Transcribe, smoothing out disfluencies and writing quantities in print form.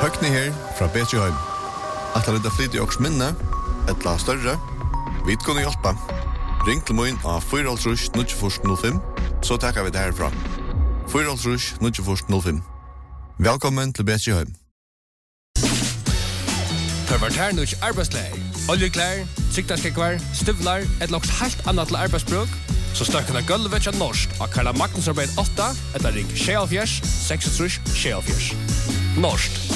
Høgni her fra Betjeheim. At han lyder flyt I åks minne, et la større. Vi kunne hjelpe. Ring til min av 4-0-9-05, så takker vi det herfra. 4-0-9-05. Velkommen til Betjeheim. Pervertær nødt arbeidsleg. Oljeklær, siktarskekvar, støvlar, et loks helt annet til arbeidsbruk. Så støkken av gulvet til norsk av Karla Magnus arbeid 8, etter ring 76 36 76. Norsk.